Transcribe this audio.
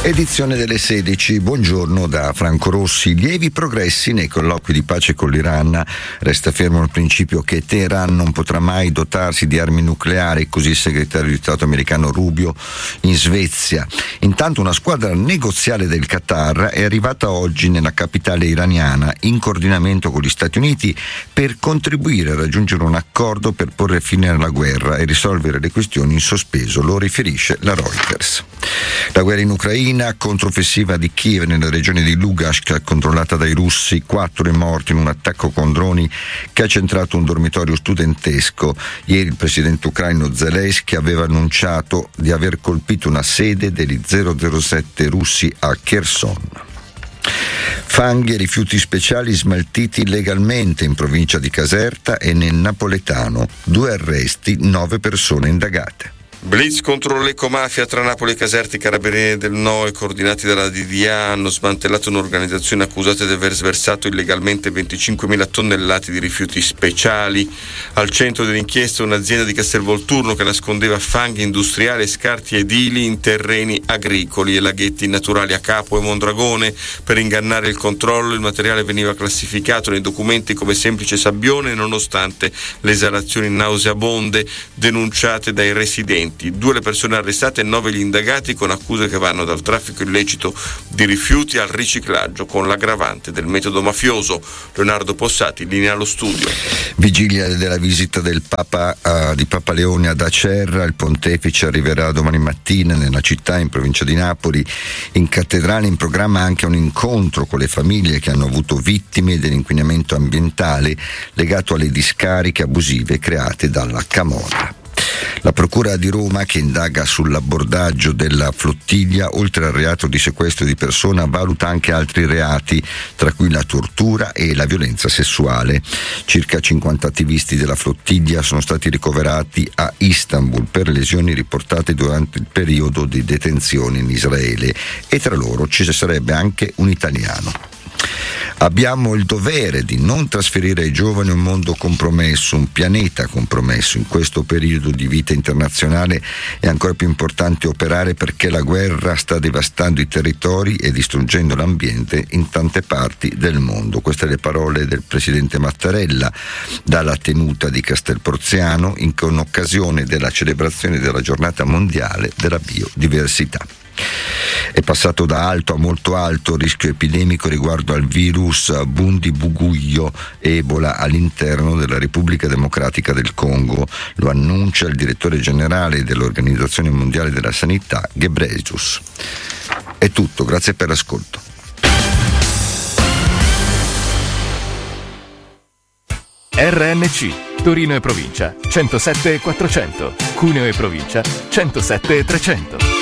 Edizione delle 16. Buongiorno da Franco Rossi. Lievi progressi nei colloqui di pace con l'Iran. Resta fermo il principio che Teheran non potrà mai dotarsi di armi nucleari, così il segretario di Stato americano Rubio in Svezia. Intanto una squadra negoziale del Qatar è arrivata oggi nella capitale iraniana in coordinamento con gli Stati Uniti per contribuire a raggiungere un accordo per porre fine alla guerra e risolvere le questioni in sospeso, lo riferisce la Reuters. La guerra in Ucraina, controffensiva di Kiev nella regione di Lugansk controllata dai russi, 4 morti in un attacco con droni che ha centrato un dormitorio studentesco. Ieri il presidente ucraino Zelensky aveva annunciato di aver colpito una sede degli 007 russi a Kherson. Fanghi e rifiuti speciali smaltiti illegalmente in provincia di Caserta e nel Napoletano. 2 arresti, 9 persone indagate. Blitz contro l'ecomafia tra Napoli e Caserta. I carabinieri del NOE, coordinati dalla DDA, hanno smantellato un'organizzazione accusata di aver sversato illegalmente 25.000 tonnellate di rifiuti speciali. Al centro dell'inchiesta un'azienda di Castelvolturno che nascondeva fanghi industriali e scarti edili in terreni agricoli e laghetti naturali a Capo e Mondragone. Per ingannare il controllo il materiale veniva classificato nei documenti come semplice sabbione nonostante le esalazioni nauseabonde denunciate dai residenti. 2 le persone arrestate e 9 gli indagati con accuse che vanno dal traffico illecito di rifiuti al riciclaggio con l'aggravante del metodo mafioso. Leonardo Possati, linea allo studio. Vigilia della visita del Papa di Papa Leone ad Acerra. Il pontefice arriverà domani mattina nella città in provincia di Napoli. In cattedrale in programma anche un incontro con le famiglie che hanno avuto vittime dell'inquinamento ambientale legato alle discariche abusive create dalla camorra. La Procura di Roma, che indaga sull'abbordaggio della flottiglia, oltre al reato di sequestro di persona, valuta anche altri reati, tra cui la tortura e la violenza sessuale. Circa 50 attivisti della flottiglia sono stati ricoverati a Istanbul per lesioni riportate durante il periodo di detenzione in Israele e tra loro ci sarebbe anche un italiano. Abbiamo il dovere di non trasferire ai giovani un mondo compromesso, un pianeta compromesso. In questo periodo di vita internazionale è ancora più importante operare perché la guerra sta devastando i territori e distruggendo l'ambiente in tante parti del mondo. Queste le parole del presidente Mattarella dalla tenuta di Castelporziano in occasione della celebrazione della giornata mondiale della biodiversità. È passato da alto a molto alto il rischio epidemico riguardo al virus Bundibugyo Ebola all'interno della Repubblica Democratica del Congo. Lo annuncia il direttore generale dell'Organizzazione Mondiale della Sanità, Ghebreyesus. È tutto, grazie per l'ascolto. RNC Torino e provincia 107 400, Cuneo e provincia 107 300.